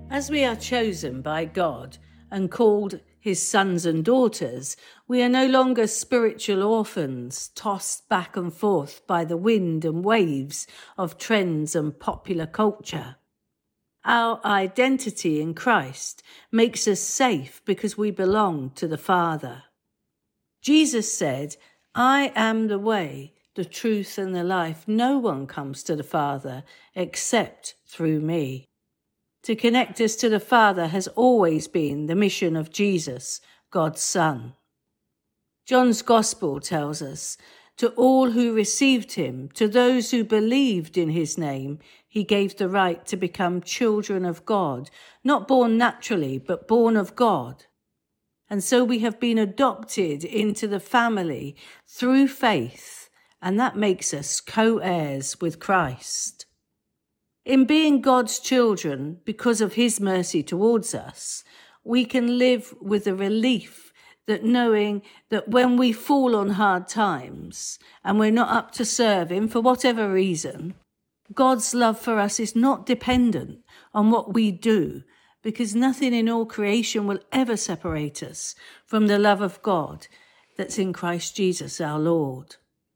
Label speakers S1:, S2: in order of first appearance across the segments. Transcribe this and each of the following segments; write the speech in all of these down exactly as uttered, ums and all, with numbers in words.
S1: As we are chosen by God and called his sons and daughters, we are no longer spiritual orphans tossed back and forth by the wind and waves of trends and popular culture. Our identity in Christ makes us safe because we belong to the Father. Jesus said, "I am the way, the truth and the life. No one comes to the Father except through me." To connect us to the Father has always been the mission of Jesus, God's Son. John's Gospel tells us, "To all who received him, to those who believed in his name, he gave the right to become children of God, not born naturally, but born of God." And so we have been adopted into the family through faith, and that makes us co-heirs with Christ. In being God's children, because of his mercy towards us, we can live with the relief that knowing that when we fall on hard times and we're not up to serve him for whatever reason, God's love for us is not dependent on what we do, because nothing in all creation will ever separate us from the love of God that's in Christ Jesus our Lord.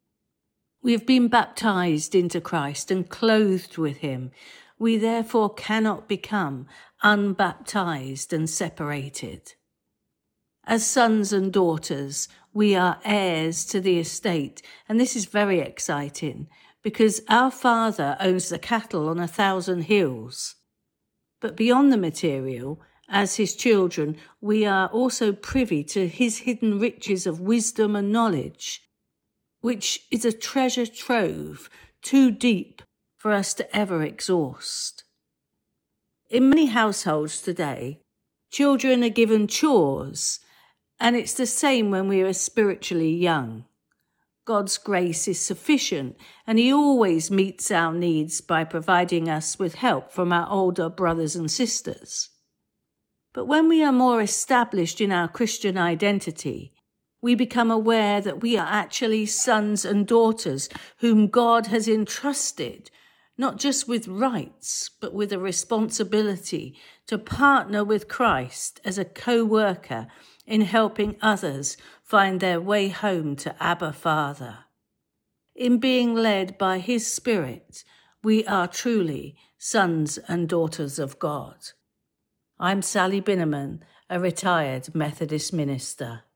S1: We have been baptized into Christ and clothed with him. We therefore cannot become unbaptized and separated. As sons and daughters, we are heirs to the estate, and this is very exciting because our Father owns the cattle on a thousand hills. But beyond the material, as his children, we are also privy to his hidden riches of wisdom and knowledge, which is a treasure trove too deep for us to ever exhaust. In many households today, children are given chores, and it's the same when we are spiritually young. God's grace is sufficient, and he always meets our needs by providing us with help from our older brothers and sisters. But when we are more established in our Christian identity, we become aware that we are actually sons and daughters whom God has entrusted, not just with rights, but with a responsibility to partner with Christ as a co-worker in helping others find their way home to Abba Father. In being led by his Spirit, we are truly sons and daughters of God. I'm Sally Binneman, a retired Methodist minister.